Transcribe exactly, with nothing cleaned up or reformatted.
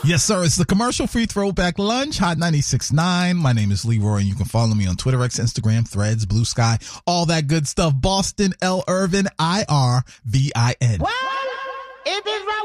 Yes, sir. It's the commercial-free throwback lunch, Hot ninety-six point nine. My name is Leroy, and you can follow me on Twitter, X, Instagram, Threads, Blue Sky, all that good stuff. Boston L. Irvin, I R V I N. Well, it is right.